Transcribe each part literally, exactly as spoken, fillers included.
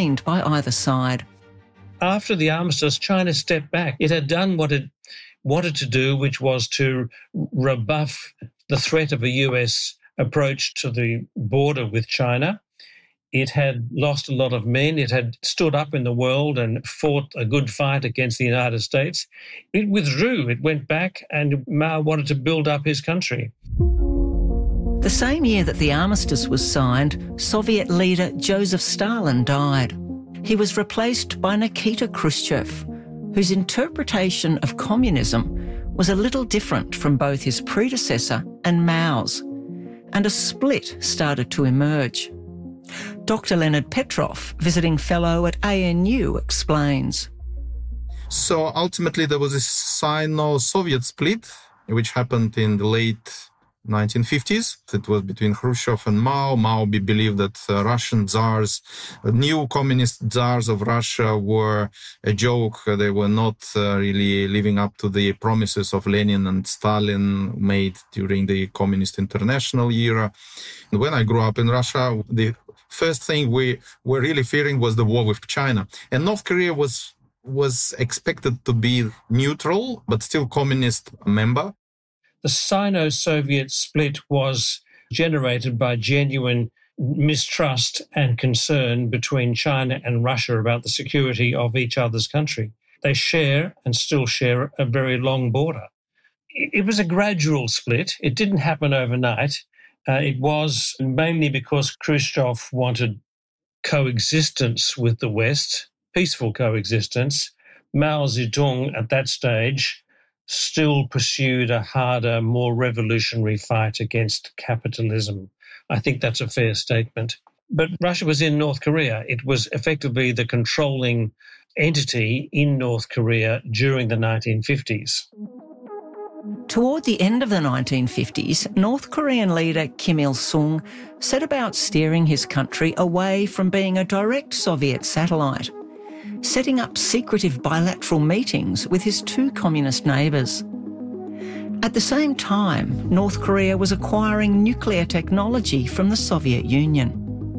gained by either side. After the armistice, China stepped back. It had done what it wanted to do, which was to rebuff the threat of a U S approach to the border with China. It had lost a lot of men. It had stood up in the world and fought a good fight against the United States. It withdrew. It went back, and Mao wanted to build up his country. The same year that the armistice was signed, Soviet leader Joseph Stalin died. He was replaced by Nikita Khrushchev, whose interpretation of communism was a little different from both his predecessor and Mao's, and a split started to emerge. Doctor Leonard Petrov, visiting fellow at A N U, explains. So ultimately there was a Sino-Soviet split, which happened in the late nineteen fifties. It was between Khrushchev and Mao. Mao believed that uh, Russian tsars, uh, new communist tsars of Russia were a joke. They were not uh, really living up to the promises of Lenin and Stalin made during the Communist International era. And when I grew up in Russia, the first thing we were really fearing was the war with China. And North Korea was was expected to be neutral, but still communist member. The Sino-Soviet split was generated by genuine mistrust and concern between China and Russia about the security of each other's country. They share and still share a very long border. It was a gradual split. It didn't happen overnight. Uh, it was mainly because Khrushchev wanted coexistence with the West, peaceful coexistence. Mao Zedong at that stage still pursued a harder, more revolutionary fight against capitalism. I think that's a fair statement. But Russia was in North Korea. It was effectively the controlling entity in North Korea during the nineteen fifties. Toward the end of the nineteen fifties, North Korean leader Kim Il-sung set about steering his country away from being a direct Soviet satellite, setting up secretive bilateral meetings with his two communist neighbours. At the same time, North Korea was acquiring nuclear technology from the Soviet Union.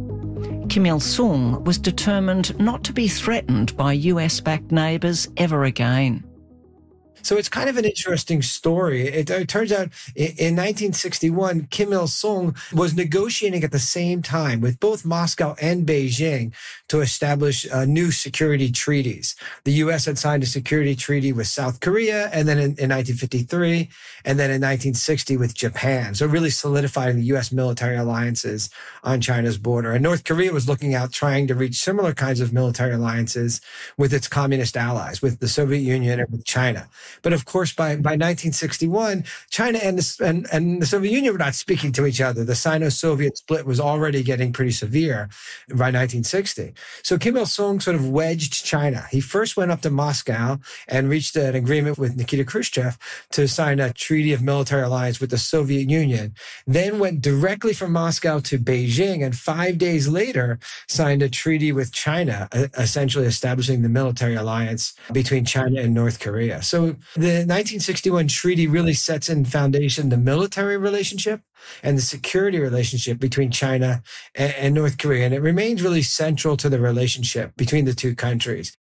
Kim Il-sung was determined not to be threatened by U S-backed neighbours ever again. So it's kind of an interesting story. It, it turns out in nineteen sixty-one, Kim Il-sung was negotiating at the same time with both Moscow and Beijing to establish uh, new security treaties. The U S had signed a security treaty with South Korea, and then in, in nineteen fifty-three, and then in nineteen sixty with Japan. So really solidifying the U S military alliances on China's border. And North Korea was looking out, trying to reach similar kinds of military alliances with its communist allies, with the Soviet Union and with China. But of course, by, by nineteen sixty-one, China and the, and, and the Soviet Union were not speaking to each other. The Sino-Soviet split was already getting pretty severe by nineteen sixty. So Kim Il-sung sort of wedged China. He first went up to Moscow and reached an agreement with Nikita Khrushchev to sign a treaty of military alliance with the Soviet Union, then went directly from Moscow to Beijing, and five days later signed a treaty with China, essentially establishing the military alliance between China and North Korea. So the nineteen sixty-one treaty really sets in foundation the military relationship and the security relationship between China and, and North Korea. And it remains really central to the relationship between the two countries.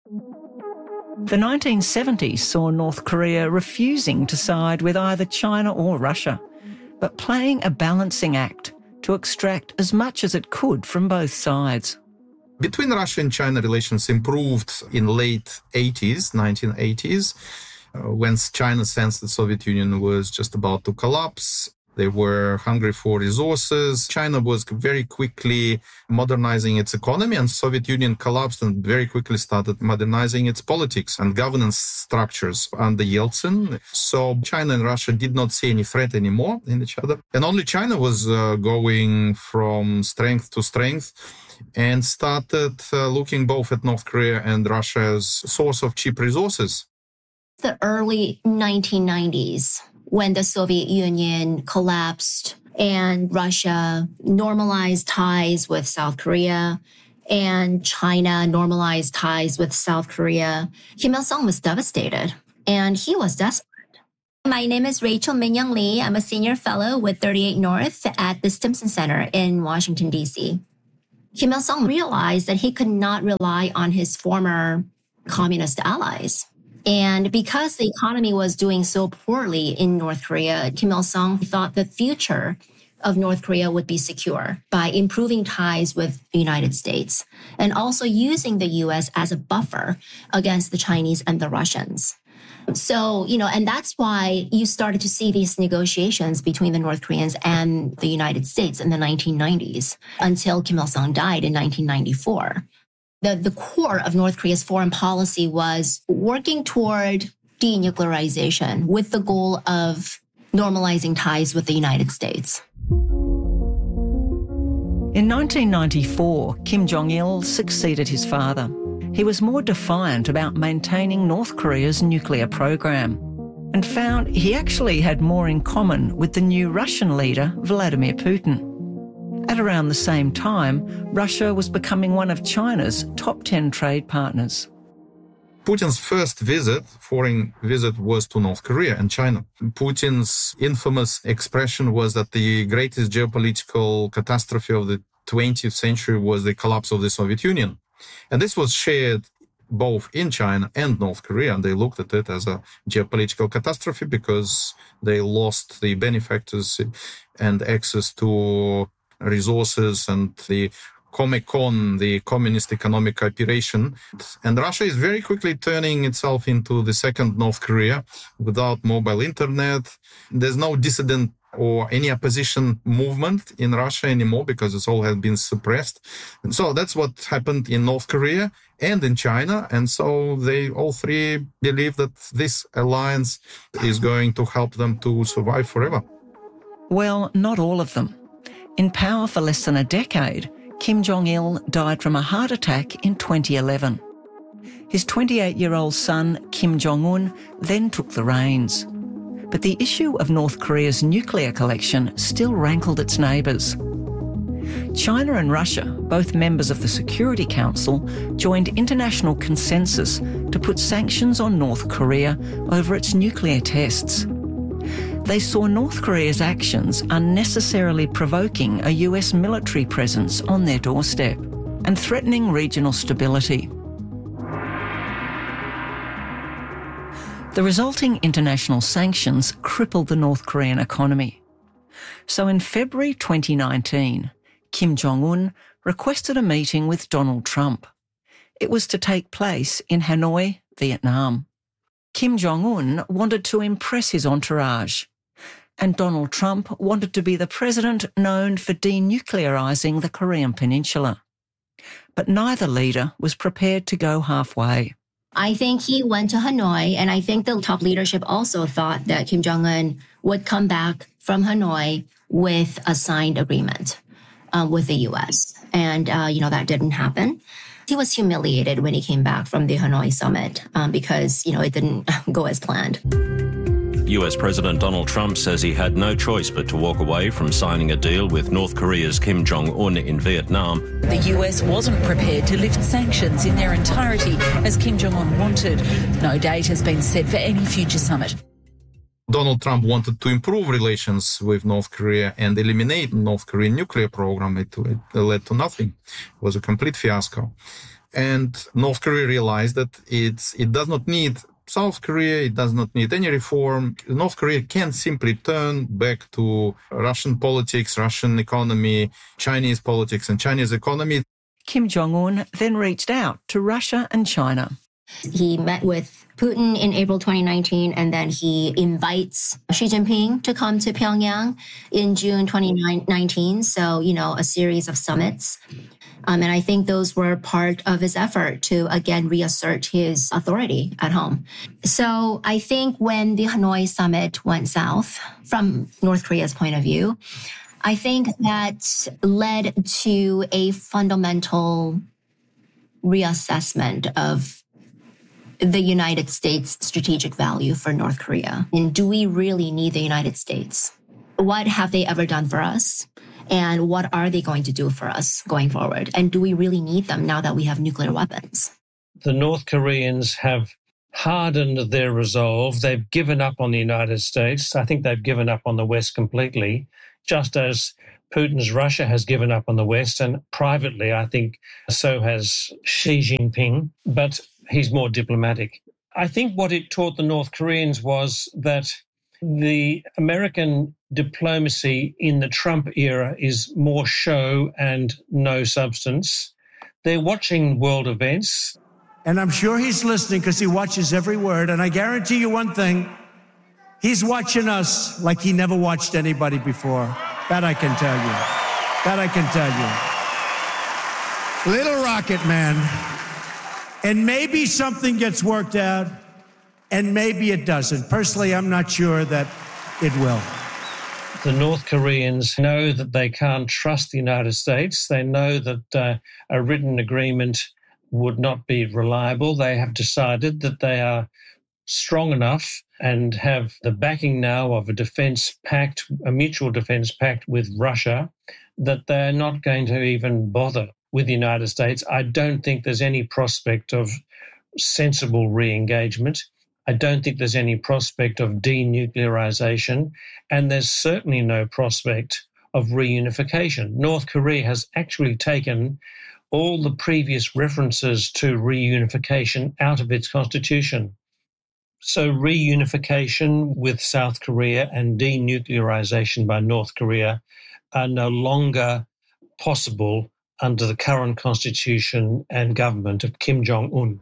The nineteen seventies saw North Korea refusing to side with either China or Russia, but playing a balancing act to extract as much as it could from both sides. Between Russia and China, relations improved in late eighties, nineteen eighties. Uh, when China sensed the Soviet Union was just about to collapse. They were hungry for resources. China was very quickly modernizing its economy, and Soviet Union collapsed and very quickly started modernizing its politics and governance structures under Yeltsin. So China and Russia did not see any threat anymore in each other. And only China was uh, going from strength to strength and started uh, looking both at North Korea and Russia as source of cheap resources. The early nineteen nineties, when the Soviet Union collapsed and Russia normalized ties with South Korea and China normalized ties with South Korea, Kim Il-sung was devastated and he was desperate. My name is Rachel Min-young Lee. I'm a senior fellow with thirty-eight North at the Stimson Center in Washington, D C. Kim Il-sung realized that he could not rely on his former communist allies. And because the economy was doing so poorly in North Korea, Kim Il-sung thought the future of North Korea would be secure by improving ties with the United States and also using the U S as a buffer against the Chinese and the Russians. So, you know, and that's why you started to see these negotiations between the North Koreans and the United States in the nineteen nineties until Kim Il-sung died in nineteen ninety-four. The, the core of North Korea's foreign policy was working toward denuclearization with the goal of normalizing ties with the United States. In nineteen ninety-four, Kim Jong-il succeeded his father. He was more defiant about maintaining North Korea's nuclear program and found he actually had more in common with the new Russian leader, Vladimir Putin. At around the same time, Russia was becoming one of China's top ten trade partners. Putin's first visit, foreign visit, was to North Korea and China. Putin's infamous expression was that the greatest geopolitical catastrophe of the twentieth century was the collapse of the Soviet Union. And this was shared both in China and North Korea, and they looked at it as a geopolitical catastrophe because they lost the benefactors and access to resources and the Comecon, the communist economic cooperation. And Russia is very quickly turning itself into the second North Korea without mobile internet. There's no dissident or any opposition movement in Russia anymore because it's all has been suppressed. And so that's what happened in North Korea and in China. And so they all three believe that this alliance is going to help them to survive forever. Well, not all of them. In power for less than a decade, Kim Jong-il died from a heart attack in twenty eleven. His twenty-eight-year-old son, Kim Jong-un, then took the reins. But the issue of North Korea's nuclear collection still rankled its neighbours. China and Russia, both members of the Security Council, joined international consensus to put sanctions on North Korea over its nuclear tests. They saw North Korea's actions unnecessarily provoking a U S military presence on their doorstep and threatening regional stability. The resulting international sanctions crippled the North Korean economy. So in February twenty nineteen, Kim Jong-un requested a meeting with Donald Trump. It was to take place in Hanoi, Vietnam. Kim Jong-un wanted to impress his entourage, and Donald Trump wanted to be the president known for denuclearizing the Korean Peninsula. But neither leader was prepared to go halfway. I think he went to Hanoi, and I think the top leadership also thought that Kim Jong-un would come back from Hanoi with a signed agreement um, with the U S. And, uh, you know, that didn't happen. He was humiliated when he came back from the Hanoi summit um, because, you know, it didn't go as planned. U S President Donald Trump says he had no choice but to walk away from signing a deal with North Korea's Kim Jong-un in Vietnam. The U S wasn't prepared to lift sanctions in their entirety as Kim Jong-un wanted. No date has been set for any future summit. Donald Trump wanted to improve relations with North Korea and eliminate North Korean nuclear program. It, it led to nothing. It was a complete fiasco. And North Korea realized that it's, it does not need South Korea, it does not need any reform. North Korea can simply turn back to Russian politics, Russian economy, Chinese politics and Chinese economy. Kim Jong-un then reached out to Russia and China. He met with Putin in April twenty nineteen, and then he invites Xi Jinping to come to Pyongyang in June twenty nineteen. So, you know, a series of summits. Um, and I think those were part of his effort to, again, reassert his authority at home. So I think when the Hanoi summit went south, from North Korea's point of view, I think that led to a fundamental reassessment of the United States' strategic value for North Korea. And do we really need the United States? What have they ever done for us? And what are they going to do for us going forward? And do we really need them now that we have nuclear weapons? The North Koreans have hardened their resolve. They've given up on the United States. I think they've given up on the West completely, just as Putin's Russia has given up on the West, and privately, I think so has Xi Jinping, but he's more diplomatic. I think what it taught the North Koreans was that the American diplomacy in the Trump era is more show and no substance. They're watching world events. And I'm sure he's listening because he watches every word. And I guarantee you one thing, he's watching us like he never watched anybody before. That I can tell you. That I can tell you. Little rocket man. And maybe something gets worked out, and maybe it doesn't. Personally, I'm not sure that it will. The North Koreans know that they can't trust the United States. They know that uh, a written agreement would not be reliable. They have decided that they are strong enough and have the backing now of a defence pact, a mutual defence pact with Russia, that they're not going to even bother with the United States. I don't think there's any prospect of sensible re-engagement. I don't think there's any prospect of denuclearization, and there's certainly no prospect of reunification. North Korea has actually taken all the previous references to reunification out of its constitution. So reunification with South Korea and denuclearization by North Korea are no longer possible under the current constitution and government of Kim Jong-un.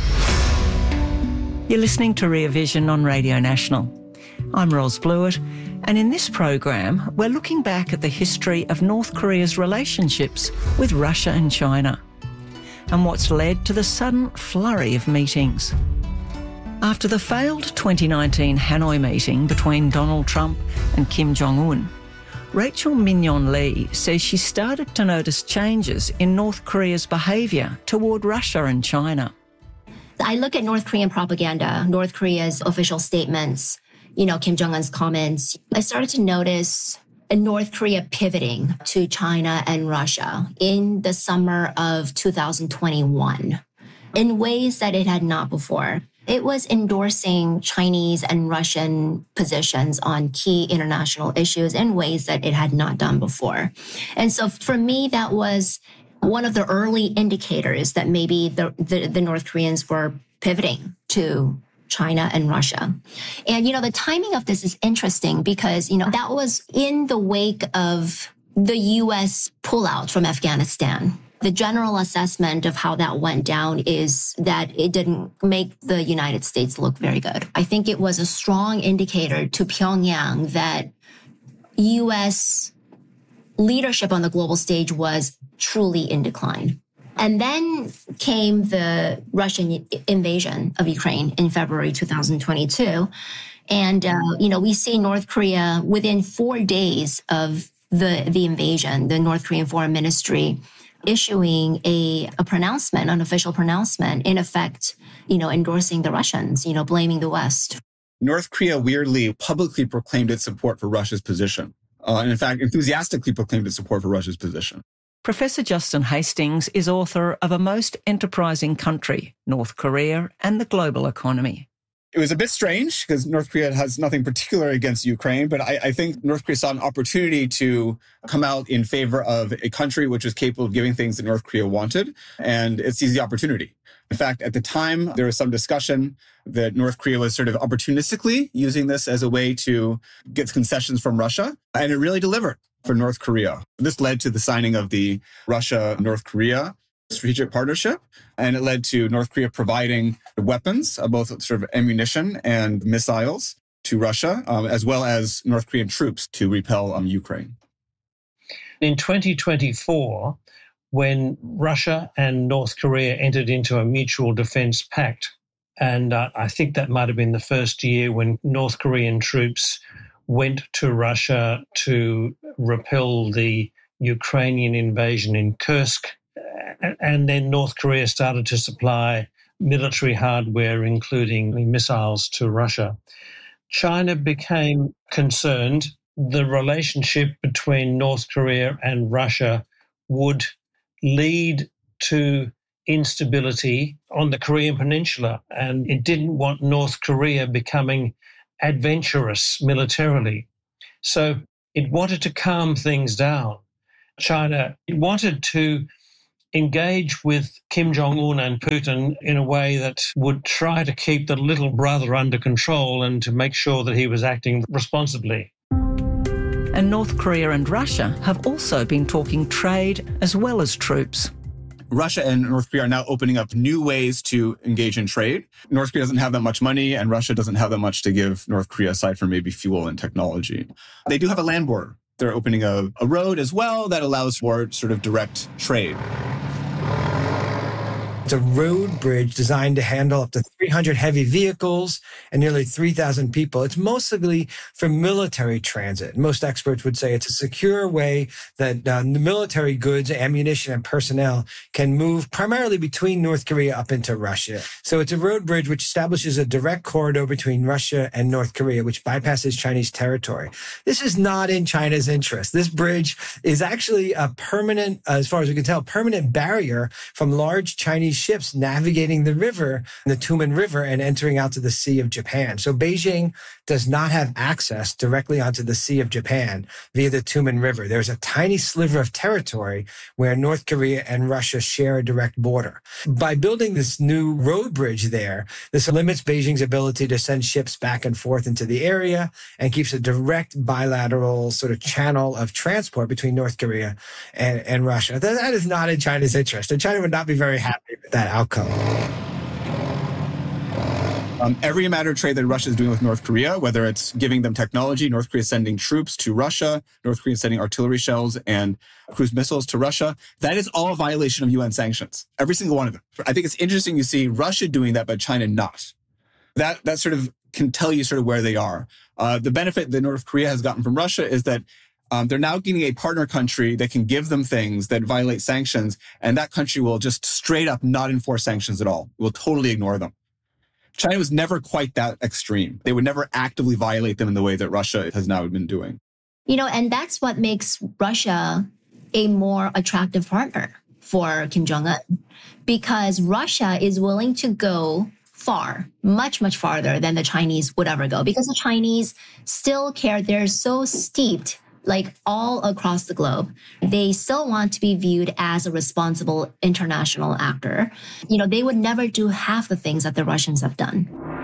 You're listening to Rear Vision on Radio National. I'm Ros Blewett, and in this program, we're looking back at the history of North Korea's relationships with Russia and China, and what's led to the sudden flurry of meetings. After the failed twenty nineteen Hanoi meeting between Donald Trump and Kim Jong-un, Rachel Mignon Lee says she started to notice changes in North Korea's behaviour toward Russia and China. I look at North Korean propaganda, North Korea's official statements, you know, Kim Jong-un's comments. I started to notice North Korea pivoting to China and Russia in the summer of two thousand twenty-one in ways that it had not before. It was endorsing Chinese and Russian positions on key international issues in ways that it had not done before. And so for me, that was one of the early indicators that maybe the, the, the North Koreans were pivoting to China and Russia. And, you know, the timing of this is interesting because, you know, that was in the wake of the U S pullout from Afghanistan. The general assessment of how that went down is that it didn't make the United States look very good. I think it was a strong indicator to Pyongyang that U S leadership on the global stage was truly in decline. And then came the Russian invasion of Ukraine in February two thousand twenty-two. And, uh, you know, we see North Korea within four days of the, the invasion, the North Korean Foreign Ministry issuing a, a pronouncement, an official pronouncement, in effect, you know, endorsing the Russians, you know, blaming the West. North Korea weirdly publicly proclaimed its support for Russia's position. Uh, and in fact, enthusiastically proclaimed its support for Russia's position. Professor Justin Hastings is author of A Most Enterprising Country, North Korea and the Global Economy. It was a bit strange because North Korea has nothing particular against Ukraine, but I, I think North Korea saw an opportunity to come out in favor of a country which was capable of giving things that North Korea wanted, and it seized the opportunity. In fact, at the time, there was some discussion that North Korea was sort of opportunistically using this as a way to get concessions from Russia, and it really delivered for North Korea. This led to the signing of the Russia-North Korea strategic partnership, and it led to North Korea providing weapons, uh, both sort of ammunition and missiles to Russia, um, as well as North Korean troops to repel um, Ukraine. In twenty twenty-four, when Russia and North Korea entered into a mutual defence pact, and uh, I think that might have been the first year when North Korean troops went to Russia to repel the Ukrainian invasion in Kursk, and then North Korea started to supply military hardware, including missiles, to Russia. China became concerned the relationship between North Korea and Russia would lead to instability on the Korean Peninsula, and it didn't want North Korea becoming adventurous militarily. So it wanted to calm things down. China wanted to engage with Kim Jong-un and Putin in a way that would try to keep the little brother under control and to make sure that he was acting responsibly. And North Korea and Russia have also been talking trade as well as troops. Russia and North Korea are now opening up new ways to engage in trade. North Korea doesn't have that much money, and Russia doesn't have that much to give North Korea aside from maybe fuel and technology. They do have a land border. They're opening a, a road as well that allows for sort of direct trade. It's a road bridge designed to handle up to three hundred heavy vehicles and nearly three thousand people. It's mostly for military transit. Most experts would say it's a secure way that uh, the military goods, ammunition, and personnel can move primarily between North Korea up into Russia. So it's a road bridge which establishes a direct corridor between Russia and North Korea, which bypasses Chinese territory. This is not in China's interest. This bridge is actually a permanent, as far as we can tell, permanent barrier from large Chinese ships navigating the river, the Tumen River, and entering out to the Sea of Japan. So Beijing does not have access directly onto the Sea of Japan via the Tumen River. There's a tiny sliver of territory where North Korea and Russia share a direct border. By building this new road bridge there, this limits Beijing's ability to send ships back and forth into the area and keeps a direct bilateral sort of channel of transport between North Korea and, and Russia. That, that is not in China's interest, and China would not be very happy with that outcome. Um, every matter of trade that Russia is doing with North Korea, whether it's giving them technology, North Korea is sending troops to Russia, North Korea is sending artillery shells and cruise missiles to Russia, that is all a violation of U N sanctions. Every single one of them. I think it's interesting you see Russia doing that, but China not. That that sort of can tell you sort of where they are. Uh, the benefit that North Korea has gotten from Russia is that Um, they're now getting a partner country that can give them things that violate sanctions, and that country will just straight up not enforce sanctions at all. It will totally ignore them. China was never quite that extreme. They would never actively violate them in the way that Russia has now been doing. You know, and that's what makes Russia a more attractive partner for Kim Jong-un, because Russia is willing to go far, much, much farther than the Chinese would ever go, because the Chinese still care. They're so steeped like all across the globe. They still want to be viewed as a responsible international actor. You know, they would never do half the things that the Russians have done.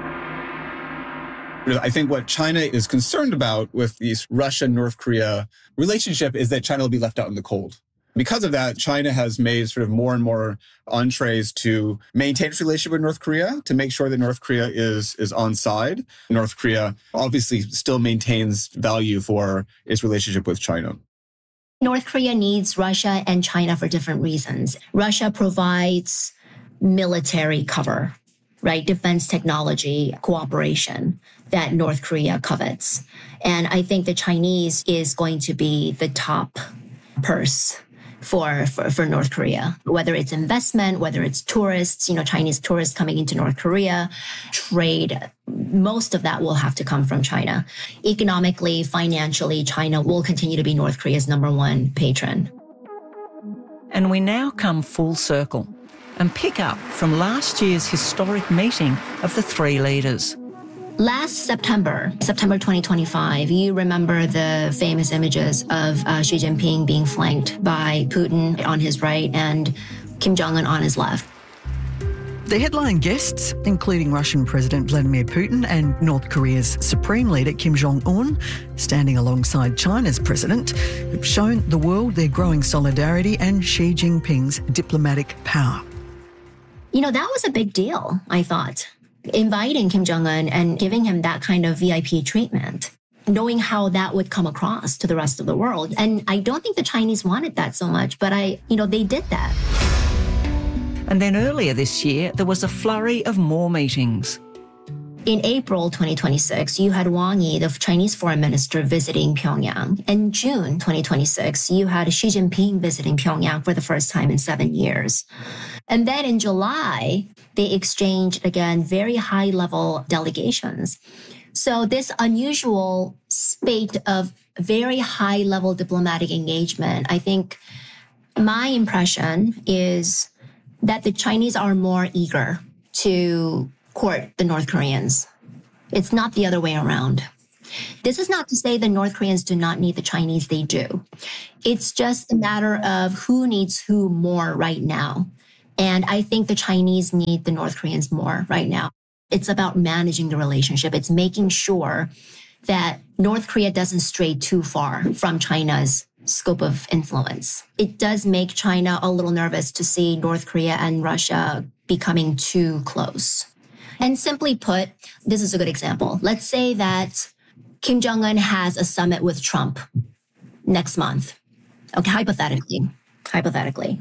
I think what China is concerned about with this Russia-North Korea relationship is that China will be left out in the cold. Because of that, China has made sort of more and more entrees to maintain its relationship with North Korea, to make sure that North Korea is, is on side. North Korea obviously still maintains value for its relationship with China. North Korea needs Russia and China for different reasons. Russia provides military cover, right? Defense technology cooperation that North Korea covets. And I think the Chinese is going to be the top purse For, for, for North Korea, whether it's investment, whether it's tourists, you know, Chinese tourists coming into North Korea, trade, most of that will have to come from China. Economically, financially, China will continue to be North Korea's number one patron. And we now come full circle and pick up from last year's historic meeting of the three leaders. Last September, September twenty twenty-five, you remember the famous images of uh, Xi Jinping being flanked by Putin on his right and Kim Jong-un on his left. The headline guests, including Russian President Vladimir Putin and North Korea's Supreme Leader Kim Jong-un, standing alongside China's president, have shown the world their growing solidarity and Xi Jinping's diplomatic power. You know, that was a big deal, I thought. Inviting Kim Jong-un and giving him that kind of V I P treatment, knowing how that would come across to the rest of the world. And I don't think the Chinese wanted that so much, but I, you know, they did that. And then earlier this year, there was a flurry of more meetings. In April twenty twenty-six, you had Wang Yi, the Chinese foreign minister, visiting Pyongyang. In June twenty twenty-six, you had Xi Jinping visiting Pyongyang for the first time in seven years. And then in July, they exchanged, again, very high-level delegations. So this unusual spate of very high-level diplomatic engagement, I think my impression is that the Chinese are more eager to court the North Koreans. It's not the other way around. This is not to say the North Koreans do not need the Chinese. They do. It's just a matter of who needs who more right now. And I think the Chinese need the North Koreans more right now. It's about managing the relationship. It's making sure that North Korea doesn't stray too far from China's scope of influence. It does make China a little nervous to see North Korea and Russia becoming too close. And simply put, this is a good example. Let's say that Kim Jong-un has a summit with Trump next month. Okay, hypothetically, hypothetically.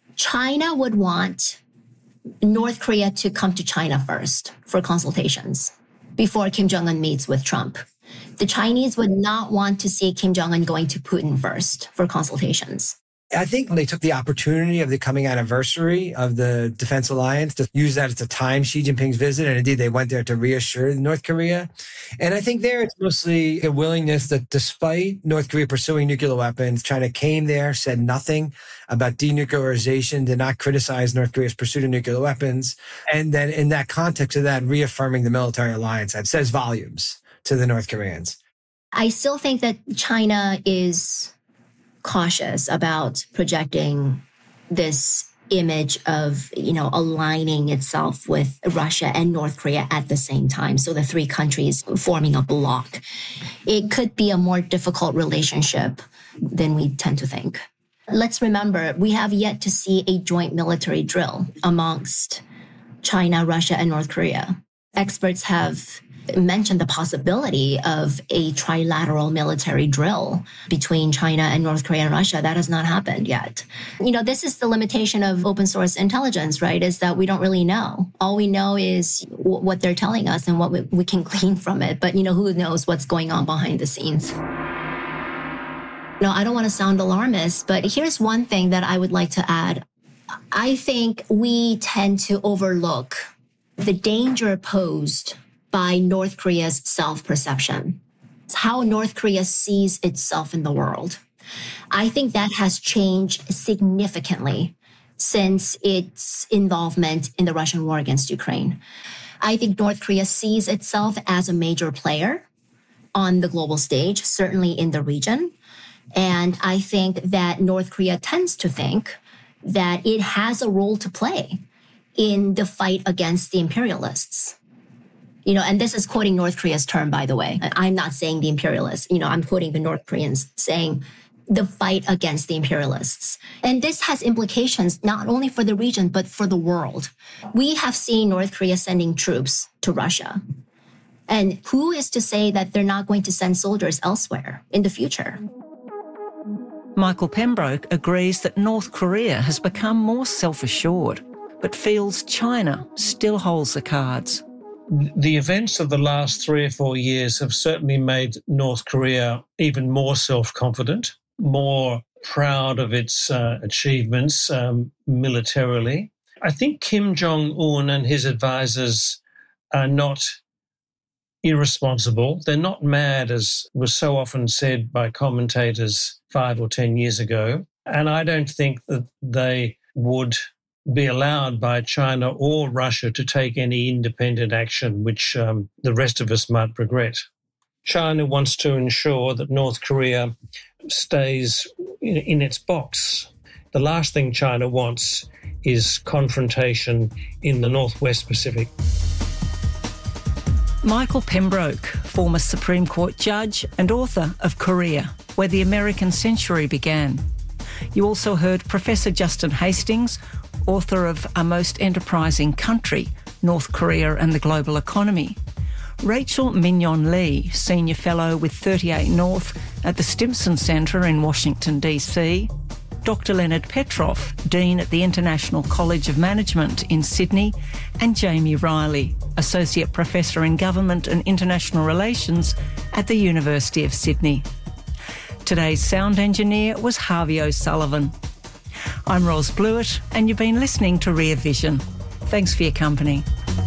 China would want North Korea to come to China first for consultations before Kim Jong-un meets with Trump. The Chinese would not want to see Kim Jong-un going to Putin first for consultations. I think they took the opportunity of the coming anniversary of the Defense Alliance to use that as a time Xi Jinping's visit. And indeed, they went there to reassure North Korea. And I think there it's mostly a willingness that despite North Korea pursuing nuclear weapons, China came there, said nothing about denuclearization, did not criticize North Korea's pursuit of nuclear weapons. And then in that context of that, reaffirming the military alliance, that says volumes to the North Koreans. I still think that China is cautious about projecting this image of, you know, aligning itself with Russia and North Korea at the same time. So the three countries forming a bloc. It could be a more difficult relationship than we tend to think. Let's remember, we have yet to see a joint military drill amongst China, Russia, and North Korea. Experts have mentioned the possibility of a trilateral military drill between China and North Korea and Russia. That has not happened yet. You know, this is the limitation of open source intelligence, right? Is that we don't really know. All we know is w- what they're telling us and what we, we can glean from it. But, you know, who knows what's going on behind the scenes? No, I don't want to sound alarmist, but here's one thing that I would like to add. I think we tend to overlook the danger posed by North Korea's self-perception. It's how North Korea sees itself in the world. I think that has changed significantly since its involvement in the Russian war against Ukraine. I think North Korea sees itself as a major player on the global stage, certainly in the region. And I think that North Korea tends to think that it has a role to play in the fight against the imperialists. You know, and this is quoting North Korea's term, by the way. I'm not saying the imperialists. You know, I'm quoting the North Koreans saying the fight against the imperialists. And this has implications not only for the region, but for the world. We have seen North Korea sending troops to Russia. And who is to say that they're not going to send soldiers elsewhere in the future? Michael Pembroke agrees that North Korea has become more self-assured, but feels China still holds the cards. The events of the last three or four years have certainly made North Korea even more self-confident, more proud of its uh, achievements um, militarily. I think Kim Jong-un and his advisors are not irresponsible. They're not mad, as was so often said by commentators five or ten years ago. And I don't think that they would be allowed by China or Russia to take any independent action, which um, the rest of us might regret. China wants to ensure that North Korea stays in, in its box. The last thing China wants is confrontation in the Northwest Pacific. Michael Pembroke, former Supreme Court judge and author of Korea, Where the American Century Began. You also heard Professor Justin Hastings, author of A Most Enterprising Country, North Korea and the Global Economy. Rachel Mignon Lee, Senior Fellow with thirty-eight North at the Stimson Centre in Washington, D C. Doctor Leonard Petrov, Dean at the International College of Management in Sydney. And Jamie Riley, Associate Professor in Government and International Relations at the University of Sydney. Today's sound engineer was Harvey O'Sullivan. I'm Ros Blewett, and you've been listening to Rear Vision. Thanks for your company.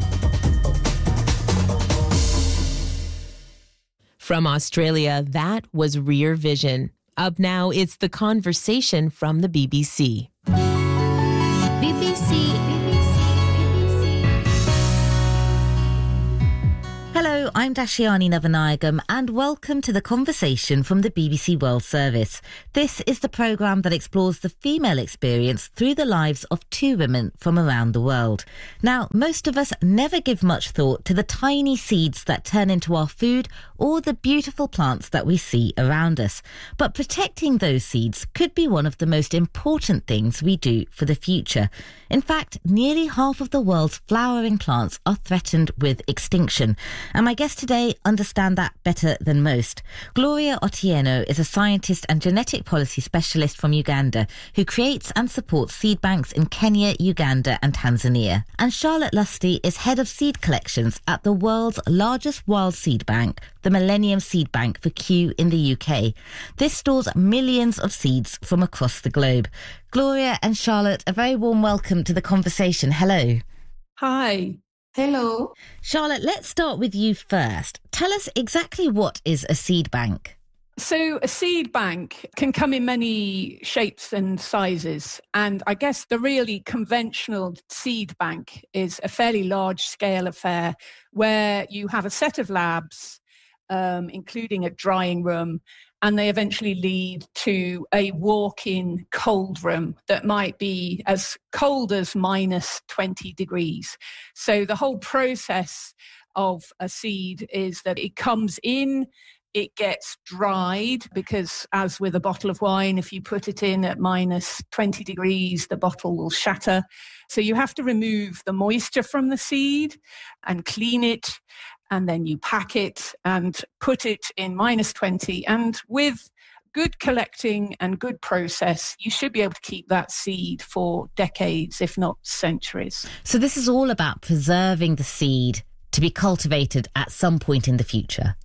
From Australia, that was Rear Vision. Up now, it's The Conversation from the B B C. B B C. Hello, I'm Dashiani Navanayagam and welcome to The Conversation from the B B C World Service. This is the programme that explores the female experience through the lives of two women from around the world. Now, most of us never give much thought to the tiny seeds that turn into our food or the beautiful plants that we see around us. But protecting those seeds could be one of the most important things we do for the future. In fact, nearly half of the world's flowering plants are threatened with extinction. And my guests today understand that better than most. Gloria Otieno is a scientist and genetic policy specialist from Uganda who creates and supports seed banks in Kenya, Uganda and Tanzania. And Charlotte Lusty is head of seed collections at the world's largest wild seed bank, the Millennium Seed Bank for Kew in the U K. This stores millions of seeds from across the globe. Gloria and Charlotte, a very warm welcome to the conversation. Hello. Hi. Hello. Charlotte, let's start with you first. Tell us exactly what is a seed bank. So a seed bank can come in many shapes and sizes. And I guess the really conventional seed bank is a fairly large scale affair where you have a set of labs, um, including a drying room, and they eventually lead to a walk-in cold room that might be as cold as minus twenty degrees. So the whole process of a seed is that it comes in, it gets dried, because as with a bottle of wine, if you put it in at minus twenty degrees, the bottle will shatter. So you have to remove the moisture from the seed and clean it. And then you pack it and put it in minus twenty. And with good collecting and good process, you should be able to keep that seed for decades, if not centuries. So this is all about preserving the seed to be cultivated at some point in the future.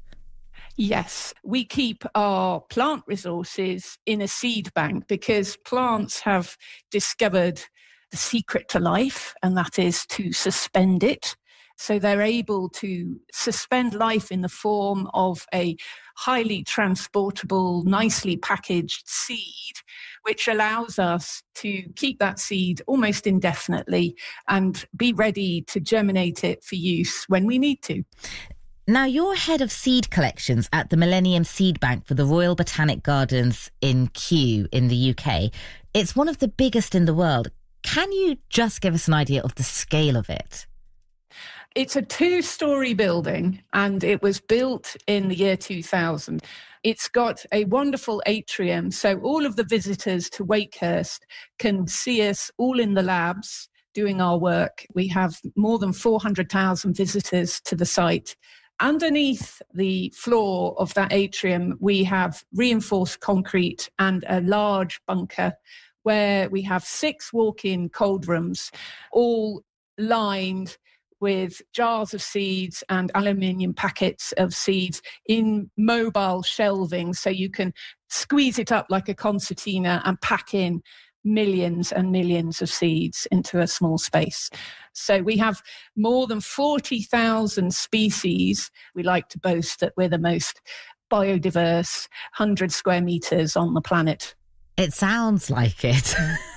Yes, we keep our plant resources in a seed bank because plants have discovered the secret to life, and that is to suspend it. So they're able to suspend life in the form of a highly transportable, nicely packaged seed, which allows us to keep that seed almost indefinitely and be ready to germinate it for use when we need to. Now, you're head of seed collections at the Millennium Seed Bank for the Royal Botanic Gardens in Kew in the U K. It's one of the biggest in the world. Can you just give us an idea of the scale of it? It's a two-storey building, and it was built in the year two thousand. It's got a wonderful atrium, so all of the visitors to Wakehurst can see us all in the labs doing our work. We have more than four hundred thousand visitors to the site. Underneath the floor of that atrium, we have reinforced concrete and a large bunker where we have six walk-in cold rooms, all lined with jars of seeds and aluminium packets of seeds in mobile shelving, so you can squeeze it up like a concertina and pack in millions and millions of seeds into a small space. So we have more than forty thousand species. We like to boast that we're the most biodiverse one hundred square metres on the planet. It sounds like it.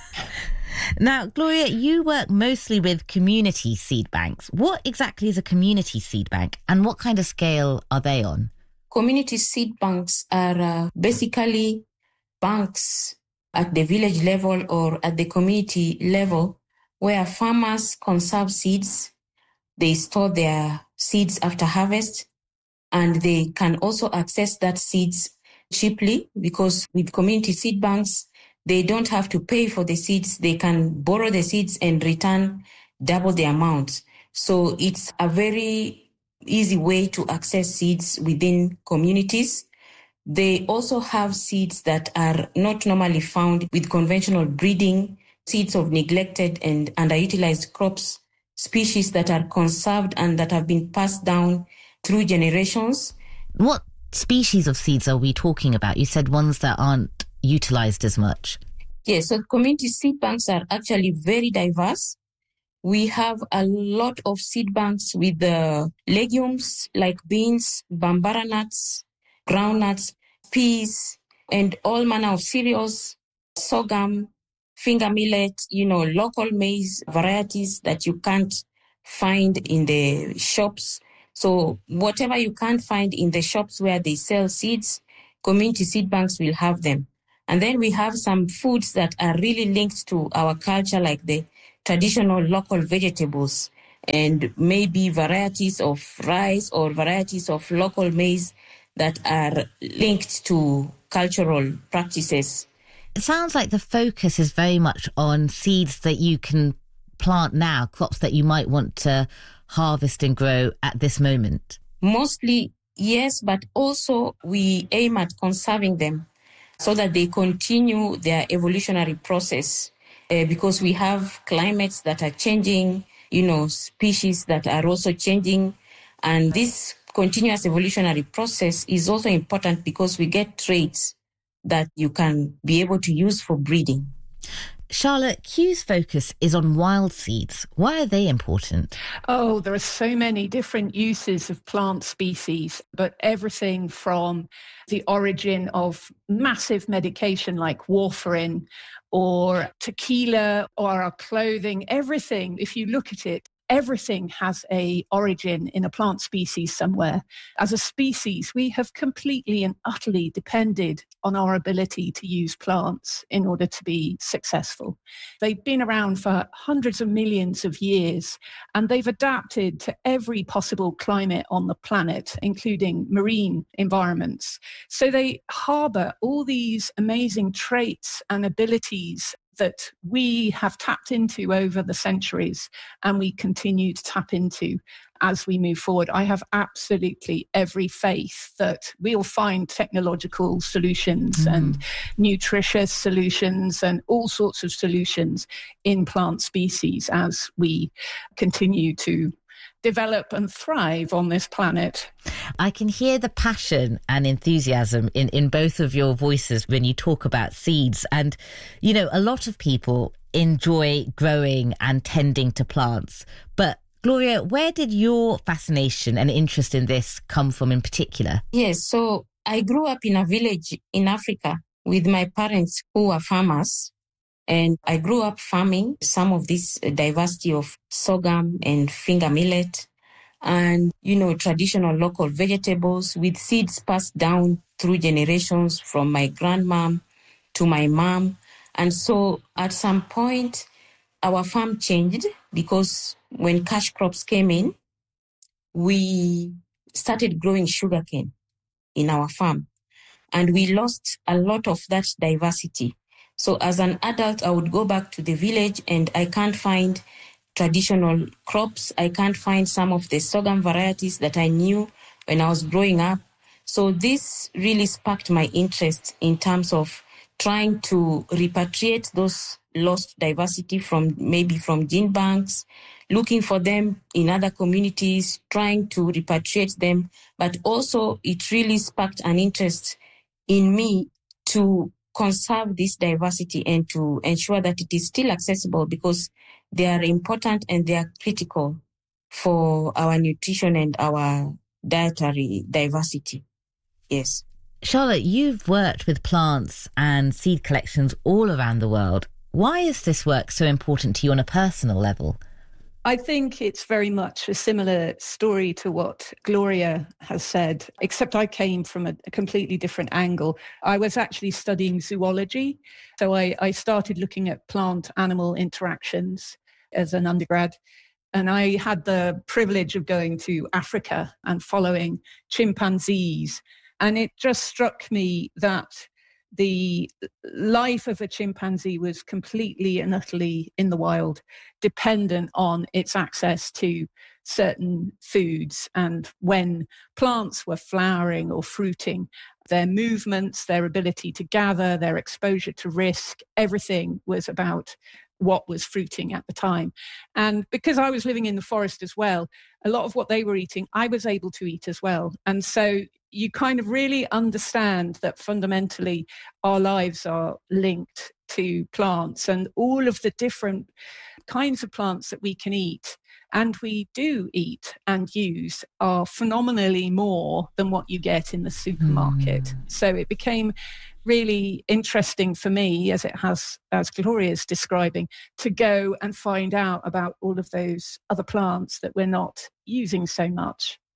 Now, Gloria, you work mostly with community seed banks. What exactly is a community seed bank and what kind of scale are they on? Community seed banks are uh, basically banks at the village level or at the community level where farmers conserve seeds. They store their seeds after harvest, and they can also access that seeds cheaply, because with community seed banks, they don't have to pay for the seeds. They can borrow the seeds and return double the amount. So it's a very easy way to access seeds within communities. They also have seeds that are not normally found with conventional breeding, seeds of neglected and underutilized crops, species that are conserved and that have been passed down through generations. What species of seeds are we talking about? You said ones that aren't utilized as much. Yes, so community seed banks are actually very diverse. We have a lot of seed banks with the legumes like beans, bambara nuts, groundnuts, peas, and all manner of cereals, sorghum, finger millet, you know, local maize varieties that you can't find in the shops. So whatever you can't find in the shops where they sell seeds, community seed banks will have them. And then we have some foods that are really linked to our culture, like the traditional local vegetables and maybe varieties of rice or varieties of local maize that are linked to cultural practices. It sounds like the focus is very much on seeds that you can plant now, crops that you might want to harvest and grow at this moment. Mostly, yes, but also we aim at conserving them so that they continue their evolutionary process uh, because we have climates that are changing, you know, species that are also changing. And this continuous evolutionary process is also important because we get traits that you can be able to use for breeding. Charlotte, Kew's focus is on wild seeds. Why are they important? Oh, there are so many different uses of plant species, but everything from the origin of massive medication like warfarin or tequila or our clothing, everything, if you look at it, everything has a origin in a plant species somewhere. As a species, we have completely and utterly depended on our ability to use plants in order to be successful. They've been around for hundreds of millions of years, and they've adapted to every possible climate on the planet, including marine environments. So they harbor all these amazing traits and abilities that we have tapped into over the centuries and we continue to tap into as we move forward. I have absolutely every faith that we'll find technological solutions mm. and nutritious solutions and all sorts of solutions in plant species as we continue to develop and thrive on this planet. I can hear the passion and enthusiasm in, in both of your voices when you talk about seeds. And, you know, a lot of people enjoy growing and tending to plants. But Gloria, where did your fascination and interest in this come from in particular? Yes, so I grew up in a village in Africa with my parents who were farmers. And I grew up farming some of this diversity of sorghum and finger millet and, you know, traditional local vegetables with seeds passed down through generations from my grandmom to my mom. And so at some point, our farm changed because when cash crops came in, we started growing sugarcane in our farm. And we lost a lot of that diversity. So as an adult, I would go back to the village and I can't find traditional crops. I can't find some of the sorghum varieties that I knew when I was growing up. So this really sparked my interest in terms of trying to repatriate those lost diversity from maybe from gene banks, looking for them in other communities, trying to repatriate them. But also it really sparked an interest in me to conserve this diversity and to ensure that it is still accessible because they are important and they are critical for our nutrition and our dietary diversity. Yes. Charlotte, you've worked with plants and seed collections all around the world. Why is this work so important to you on a personal level? I think it's very much a similar story to what Gloria has said, except I came from a, a completely different angle. I was actually studying zoology. So I, I started looking at plant-animal interactions as an undergrad. And I had the privilege of going to Africa and following chimpanzees. And it just struck me that the life of a chimpanzee was completely and utterly in the wild, dependent on its access to certain foods. And when plants were flowering or fruiting, their movements, their ability to gather, their exposure to risk, everything was about what was fruiting at the time. And because I was living in the forest as well, a lot of what they were eating, I was able to eat as well. And so you kind of really understand that fundamentally our lives are linked to plants and all of the different kinds of plants that we can eat and we do eat and use are phenomenally more than what you get in the supermarket. Mm. So it became really interesting for me, as it has, as Gloria's describing, to go and find out about all of those other plants that we're not using so much.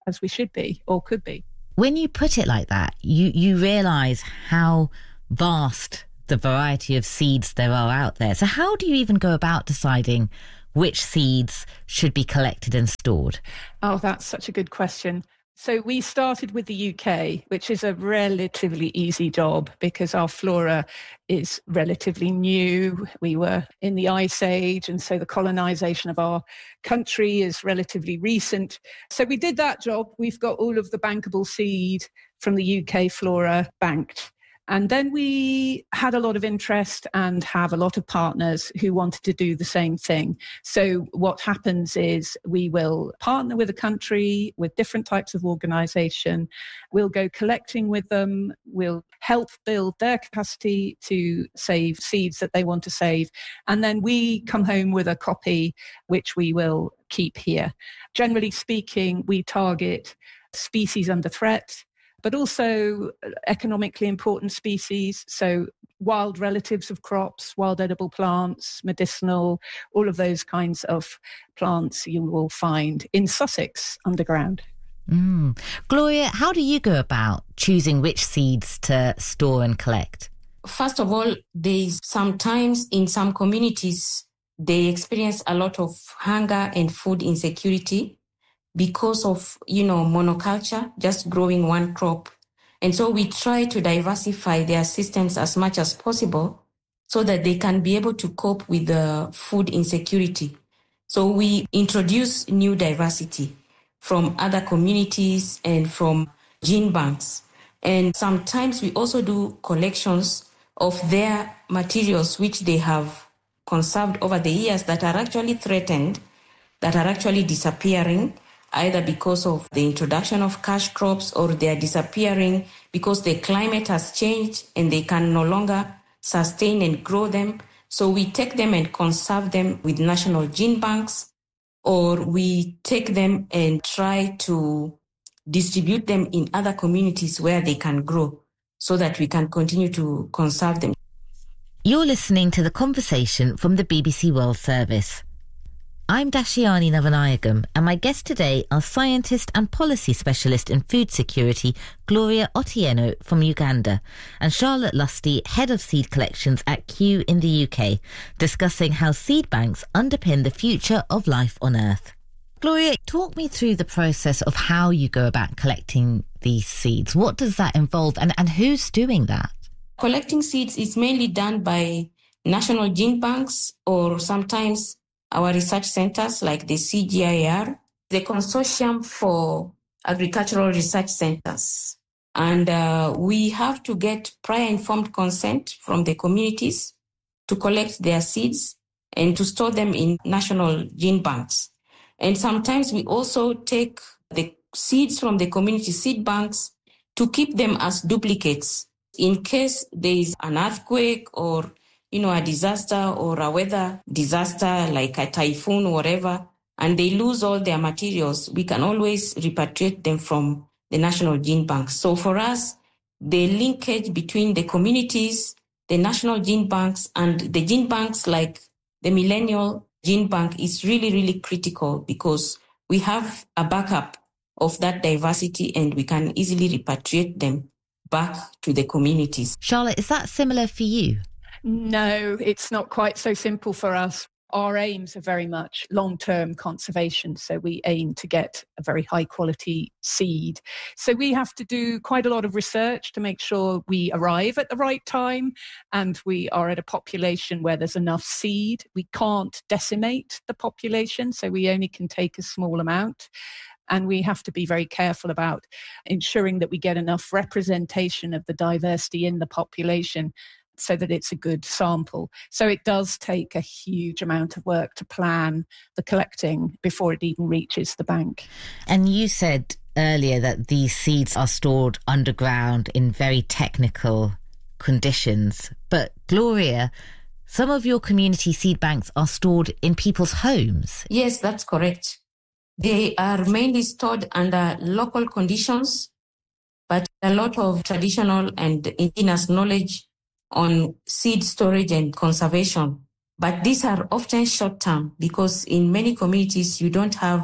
as we should be or could be. When you put it like that, you, you realise how vast the variety of seeds there are out there. So how do you even go about deciding which seeds should be collected and stored? Oh, that's such a good question. So we started with the U K, which is a relatively easy job because our flora is relatively new. We were in the Ice Age, and so the colonisation of our country is relatively recent. So we did that job. We've got all of the bankable seed from the U K flora banked. And then we had a lot of interest and have a lot of partners who wanted to do the same thing. So what happens is we will partner with a country, with different types of organisation. We'll go collecting with them. We'll help build their capacity to save seeds that they want to save. And then we come home with a copy, which we will keep here. Generally speaking, we target species under threat, but also economically important species. So wild relatives of crops, wild edible plants, medicinal, all of those kinds of plants you will find in Sussex underground. Mm. Gloria, how do you go about choosing which seeds to store and collect? First of all, there's sometimes in some communities, they experience a lot of hunger and food insecurity because of, you know, monoculture, just growing one crop. And so we try to diversify their systems as much as possible so that they can be able to cope with the food insecurity. So we introduce new diversity from other communities and from gene banks. And sometimes we also do collections of their materials which they have conserved over the years that are actually threatened, that are actually disappearing, either because of the introduction of cash crops or they are disappearing because the climate has changed and they can no longer sustain and grow them. So we take them and conserve them with national gene banks, or we take them and try to distribute them in other communities where they can grow so that we can continue to conserve them. You're listening to The Conversation from the B B C World Service. I'm Dashiani Navanayagam, and my guests today are scientist and policy specialist in food security Gloria Otieno from Uganda and Charlotte Lusty, head of seed collections at Kew in the U K, discussing how seed banks underpin the future of life on Earth. Gloria, talk me through the process of how you go about collecting these seeds. What does that involve, and, and who's doing that? Collecting seeds is mainly done by national gene banks or sometimes our research centers like the C G I R, the Consortium for Agricultural Research Centers. And uh, we have to get prior informed consent from the communities to collect their seeds and to store them in national gene banks. And sometimes we also take the seeds from the community seed banks to keep them as duplicates in case there is an earthquake or you know, a disaster or a weather disaster like a typhoon or whatever, and they lose all their materials, we can always repatriate them from the national gene banks. So for us, the linkage between the communities, the national gene banks, and the gene banks like the Millennial Gene Bank is really, really critical because we have a backup of that diversity and we can easily repatriate them back to the communities. Charlotte, is that similar for you? No, it's not quite so simple for us. Our aims are very much long-term conservation. So we aim to get a very high quality seed. So we have to do quite a lot of research to make sure we arrive at the right time and we are at a population where there's enough seed. We can't decimate the population, so we only can take a small amount. And we have to be very careful about ensuring that we get enough representation of the diversity in the population so that it's a good sample. So it does take a huge amount of work to plan the collecting before it even reaches the bank. And you said earlier that these seeds are stored underground in very technical conditions. But Gloria, some of your community seed banks are stored in people's homes. Yes, that's correct. They are mainly stored under local conditions, but a lot of traditional and indigenous knowledge on seed storage and conservation. But these are often short-term because in many communities you don't have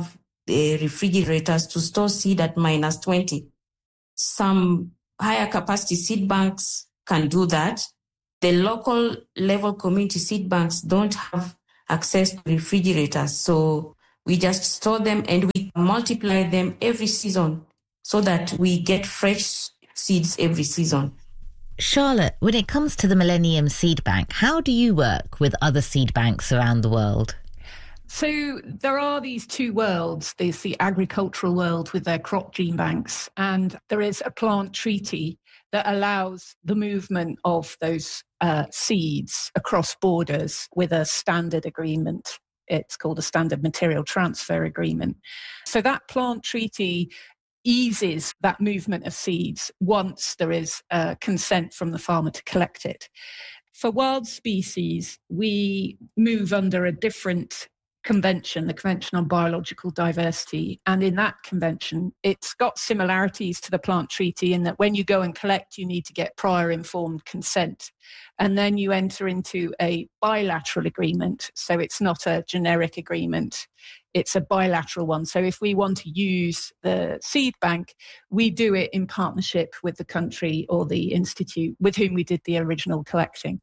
the refrigerators to store seed at minus twenty. Some higher capacity seed banks can do that. The local level community seed banks don't have access to refrigerators. So we just store them and we multiply them every season so that we get fresh seeds every season. Charlotte, when it comes to the Millennium Seed Bank, how do you work with other seed banks around the world? So there are these two worlds. There's the agricultural world with their crop gene banks, and there is a plant treaty that allows the movement of those uh, seeds across borders with a standard agreement. It's called a standard material transfer agreement. So that plant treaty eases that movement of seeds once there is uh, consent from the farmer to collect it. For wild species, we move under a different convention, the Convention on Biological Diversity. And in that convention, it's got similarities to the plant treaty in that when you go and collect, you need to get prior informed consent. And then you enter into a bilateral agreement. So it's not a generic agreement. It's a bilateral one. So if we want to use the seed bank, we do it in partnership with the country or the institute with whom we did the original collecting.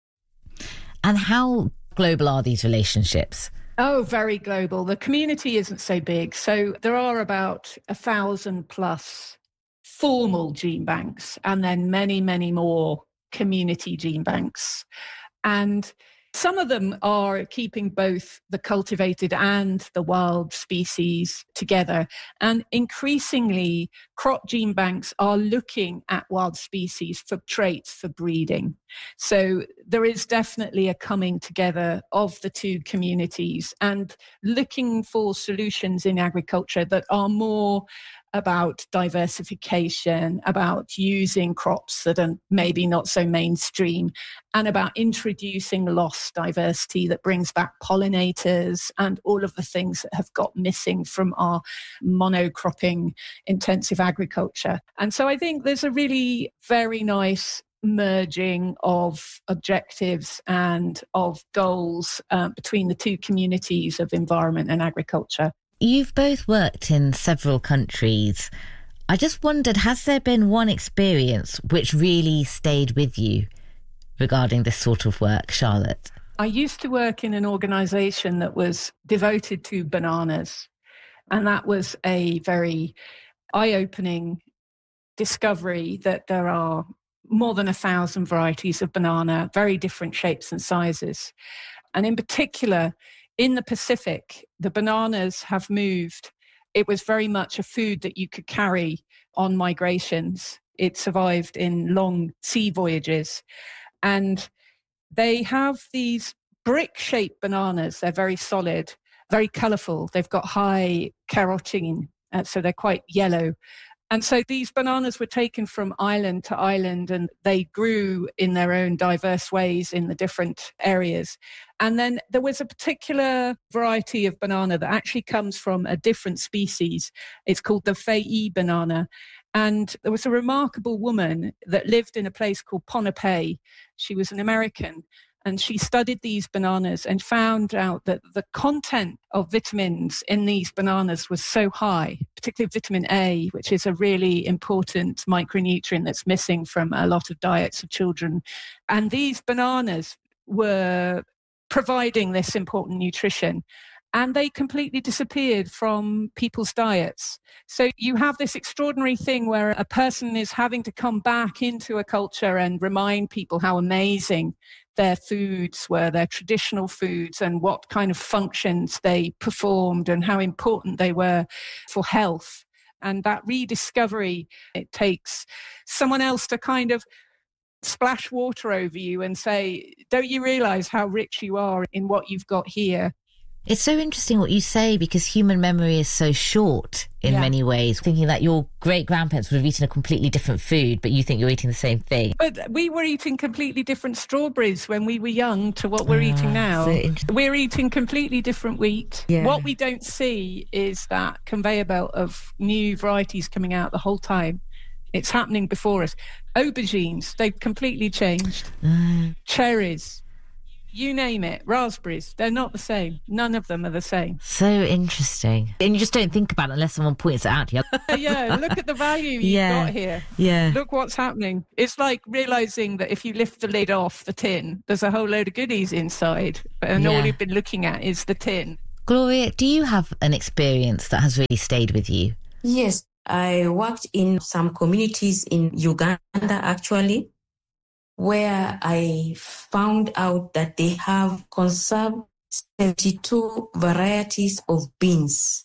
And how global are these relationships? Oh, very global. The community isn't so big. So there are about a thousand plus formal gene banks and then many, many more community gene banks. And some of them are keeping both the cultivated and the wild species together. And increasingly, crop gene banks are looking at wild species for traits for breeding. So there is definitely a coming together of the two communities and looking for solutions in agriculture that are more about diversification, about using crops that are maybe not so mainstream, and about introducing lost diversity that brings back pollinators and all of the things that have got missing from our monocropping intensive agriculture. And so I think there's a really very nice merging of objectives and of goals uh, between the two communities of environment and agriculture. You've both worked in several countries. I just wondered, has there been one experience which really stayed with you regarding this sort of work, Charlotte? I used to work in an organisation that was devoted to bananas, and that was a very eye-opening discovery that there are more than a thousand varieties of banana, very different shapes and sizes. And in particular, in the Pacific, the bananas have moved. It was very much a food that you could carry on migrations. It survived in long sea voyages. And they have these brick-shaped bananas. They're very solid, very colourful. They've got high carotene, uh, so they're quite yellow. And so these bananas were taken from island to island, and they grew in their own diverse ways in the different areas. And then there was a particular variety of banana that actually comes from a different species. It's called the Fei banana. And there was a remarkable woman that lived in a place called Ponape. She was an American. And she studied these bananas and found out that the content of vitamins in these bananas was so high, particularly vitamin A, which is a really important micronutrient that's missing from a lot of diets of children. And these bananas were providing this important nutrition. And they completely disappeared from people's diets. So you have this extraordinary thing where a person is having to come back into a culture and remind people how amazing their foods were, their traditional foods, and what kind of functions they performed and how important they were for health. And that rediscovery, it takes someone else to kind of splash water over you and say, don't you realize how rich you are in what you've got here? It's so interesting what you say, because human memory is so short in yeah. many ways. Thinking that your great-grandparents would have eaten a completely different food, but you think you're eating the same thing. But we were eating completely different strawberries when we were young to what we're uh, eating now. So we're eating completely different wheat. Yeah. What we don't see is that conveyor belt of new varieties coming out the whole time. It's happening before us. Aubergines, they've completely changed. Uh. Cherries. you name it, raspberries, they're not the same. None of them are the same. So interesting. And you just don't think about it unless someone points it out to you. Yeah, look at the value you've yeah. got here. Yeah. Look what's happening. It's like realising that if you lift the lid off the tin, there's a whole load of goodies inside, and yeah. all you've been looking at is the tin. Gloria, do you have an experience that has really stayed with you? Yes, I worked in some communities in Uganda, actually, where I found out that they have conserved seventy-two varieties of beans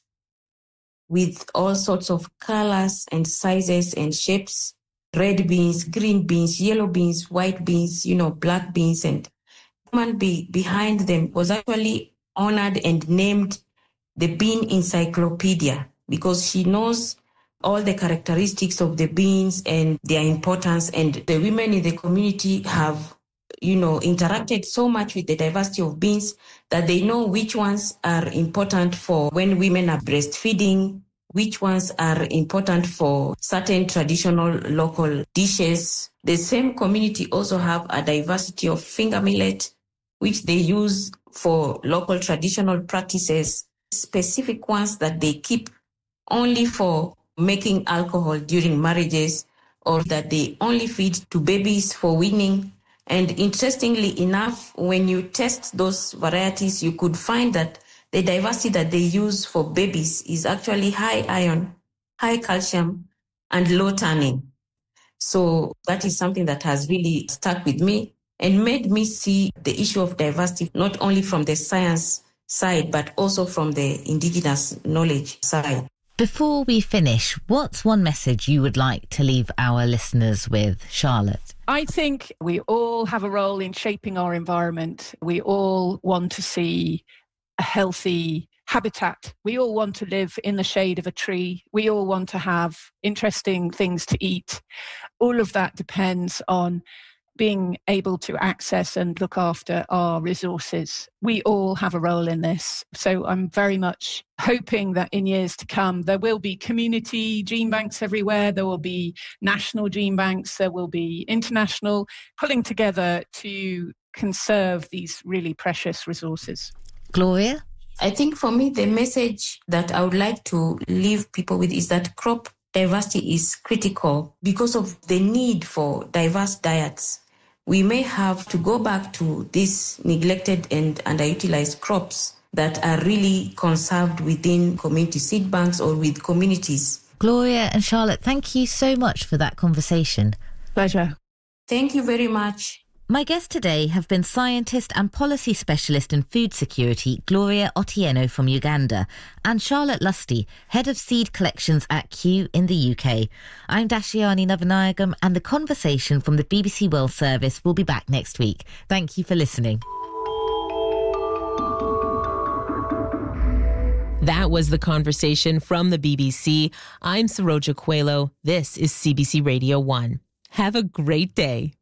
with all sorts of colors and sizes and shapes. Red beans, green beans, yellow beans, white beans, you know, black beans. And the woman be, behind them was actually honored and named the Bean Encyclopedia because she knows all the characteristics of the beans and their importance. And the women in the community have, you know, interacted so much with the diversity of beans that they know which ones are important for when women are breastfeeding, which ones are important for certain traditional local dishes. The same community also have a diversity of finger millet, which they use for local traditional practices, specific ones that they keep only for making alcohol during marriages, or that they only feed to babies for weaning. And interestingly enough, when you test those varieties, you could find that the diversity that they use for babies is actually high iron, high calcium, and low tannin. So that is something that has really stuck with me and made me see the issue of diversity, not only from the science side, but also from the indigenous knowledge side. Before we finish, what's one message you would like to leave our listeners with, Charlotte? I think we all have a role in shaping our environment. We all want to see a healthy habitat. We all want to live in the shade of a tree. We all want to have interesting things to eat. All of that depends on being able to access and look after our resources. We all have a role in this. So I'm very much hoping that in years to come, there will be community gene banks everywhere. There will be national gene banks. There will be international, pulling together to conserve these really precious resources. Gloria? I think for me, the message that I would like to leave people with is that crop diversity is critical because of the need for diverse diets. We may have to go back to these neglected and underutilized crops that are really conserved within community seed banks or with communities. Gloria and Charlotte, thank you so much for that conversation. Pleasure. Thank you very much. My guests today have been scientist and policy specialist in food security, Gloria Otieno from Uganda, and Charlotte Lusty, head of seed collections at Kew in the U K. I'm Dashiani Navanayagam, and the conversation from the B B C World Service will be back next week. Thank you for listening. That was the conversation from the B B C. I'm Saroja Coelho. This is C B C Radio one. Have a great day.